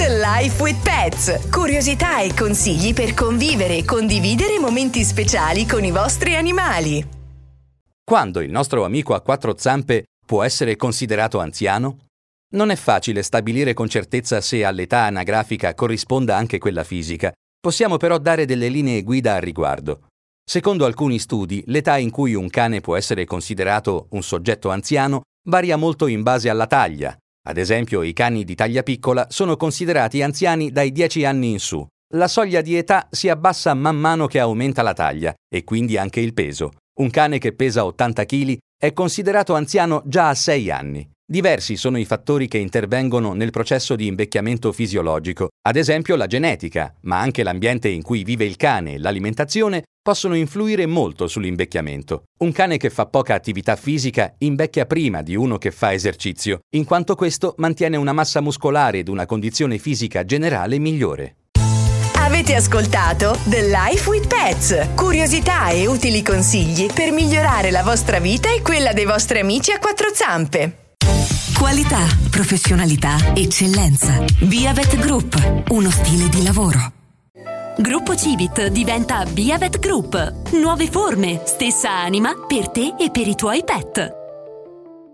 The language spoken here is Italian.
The Life with Pets. Curiosità e consigli per convivere e condividere momenti speciali con i vostri animali. Quando il nostro amico a quattro zampe può essere considerato anziano? Non è facile stabilire con certezza se all'età anagrafica corrisponda anche quella fisica. Possiamo però dare delle linee guida al riguardo. Secondo alcuni studi, l'età in cui un cane può essere considerato un soggetto anziano varia molto in base alla taglia. Ad esempio, i cani di taglia piccola sono considerati anziani dai 10 anni in su. La soglia di età si abbassa man mano che aumenta la taglia e quindi anche il peso. Un cane che pesa 80 kg è considerato anziano già a 6 anni. Diversi sono i fattori che intervengono nel processo di invecchiamento fisiologico, ad esempio la genetica, ma anche l'ambiente in cui vive il cane e l'alimentazione possono influire molto sull'invecchiamento. Un cane che fa poca attività fisica invecchia prima di uno che fa esercizio, in quanto questo mantiene una massa muscolare ed una condizione fisica generale migliore. Avete ascoltato The Life with Pets. Curiosità e utili consigli per migliorare la vostra vita e quella dei vostri amici a quattro zampe. Qualità, professionalità, eccellenza. Biavet Group, uno stile di lavoro. Gruppo Civit diventa Biavet Group. Nuove forme, stessa anima per te e per i tuoi pet.